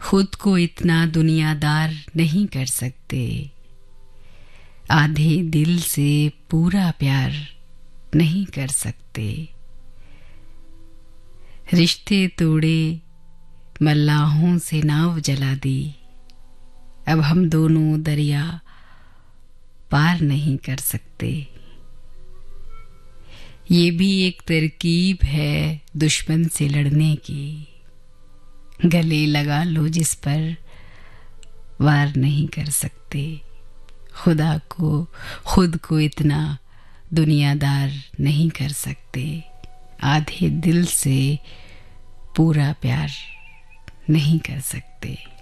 खुद को इतना दुनियादार नहीं कर सकते, आधे दिल से पूरा प्यार नहीं कर सकते। रिश्ते तोड़े, मल्लाहों से नाव जला दी, अब हम दोनों दरिया पार नहीं कर सकते। ये भी एक तरकीब है दुश्मन से लड़ने की, गले लगा लो जिस पर वार नहीं कर सकते। खुदा को खुद को इतना दुनियादार नहीं कर सकते, आधे दिल से पूरा प्यार नहीं कर सकते।